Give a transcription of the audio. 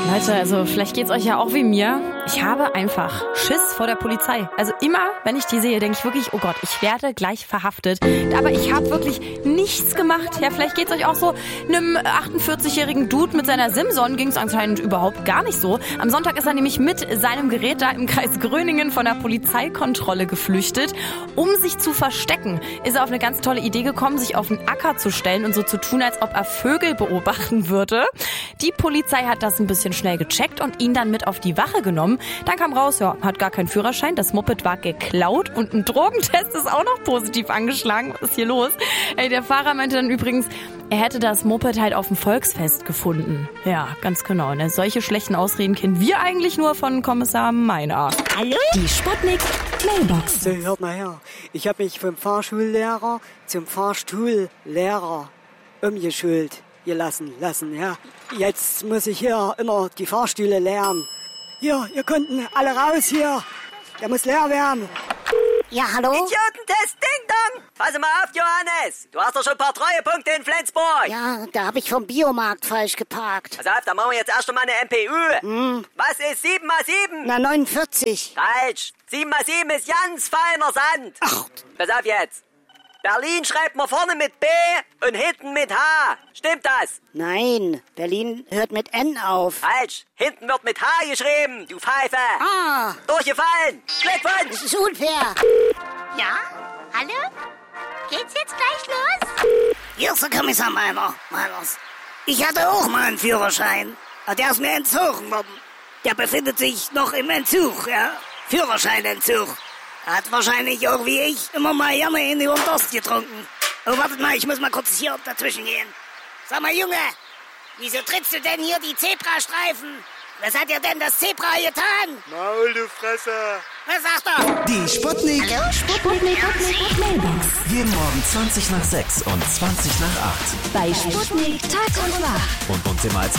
Leute, also vielleicht geht's euch ja auch wie mir. Ich habe einfach Schiss vor der Polizei. Also immer, wenn ich die sehe, denke ich wirklich, oh Gott, ich werde gleich verhaftet. Aber ich habe wirklich nichts gemacht. Ja, vielleicht geht's euch auch so. Einem 48-jährigen Dude mit seiner Simson ging's anscheinend überhaupt gar nicht so. Am Sonntag ist er nämlich mit seinem Gerät da im Kreis Gröningen von der Polizeikontrolle geflüchtet. Um sich zu verstecken, ist er auf eine ganz tolle Idee gekommen, sich auf den Acker zu stellen und so zu tun, als ob er Vögel beobachten würde. Die Polizei hat das ein bisschen schnell gecheckt und ihn dann mit auf die Wache genommen. Dann kam raus, ja, hat gar keinen Führerschein, das Moped war geklaut und ein Drogentest ist auch noch positiv angeschlagen. Was ist hier los? Der Fahrer meinte dann übrigens, er hätte das Moped halt auf dem Volksfest gefunden. Ja, ganz genau. Ne? Solche schlechten Ausreden kennen wir eigentlich nur von Kommissar Meinart. Hallo? Die Sputnik Mailbox. So, hört mal her. Ich habe mich vom Fahrschullehrer zum Fahrstuhllehrer umgeschult gelassen, ja. Jetzt muss ich hier immer die Fahrstühle leeren. Hier, ihr konnten alle raus hier. Der muss leer werden. Ja, hallo? Idiotentest, Ding Dong! Pass mal auf, Johannes! Du hast doch schon ein paar Treuepunkte in Flensburg! Ja, da habe ich vom Biomarkt falsch geparkt. Pass auf, dann machen wir jetzt erst einmal eine MPU. Was ist 7 mal 7? Na, 49. Falsch! 7 mal 7 ist ganz feiner Sand! Ach. Pass auf jetzt! Berlin schreibt man vorne mit B und hinten mit H. Stimmt das? Nein, Berlin hört mit N auf. Falsch! Hinten wird mit H geschrieben, du Pfeife! Ah, Durchgefallen! Glückwunsch! das ist unfair. Ja? Hallo? Geht's jetzt gleich los? Hier ist der Kommissar Meiners. Ich hatte auch mal einen Führerschein. Aber der ist mir entzogen worden. Der befindet sich noch im Entzug, ja? Führerscheinentzug. Er hat wahrscheinlich auch wie ich immer mal gerne in die Durst getrunken. Oh, wartet mal, ich muss mal kurz hier dazwischen gehen. Sag mal, Junge, wieso trittst du denn hier die Zebrastreifen? Was hat dir denn das Zebra getan? Maul, du Fresser. Was sagt er? Die Sputnik. Hallo, Sputnik Mailbox. Jeden Morgen 20 nach 6 und 20 nach 8. Bei Sputnik Tag und Nacht. Und uns immer als